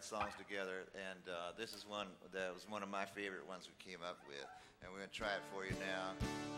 songs together, and this is one that was one of my favorite ones we came up with, and we're going to try it for you now.